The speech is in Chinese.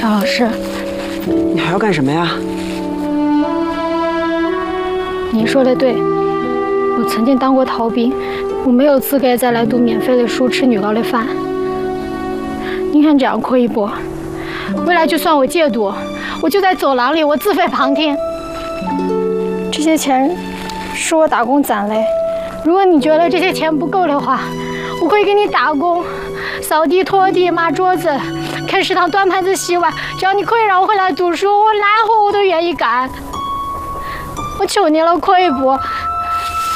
张老师， 你还要干什么呀？ 您说的对，我曾经当过逃兵，我没有资格再来读免费的书，吃女高的饭。您看这样亏一波，未来就算我戒毒，我就在走廊里，我自废旁听。这些钱是我打工攒来，如果你觉得这些钱不够的话，我可以给你打工，扫地、拖地、抹桌子，开食堂端盘子、洗碗，只要你可以让我回来读书，我哪活我都愿意干。我求你了，亏一波，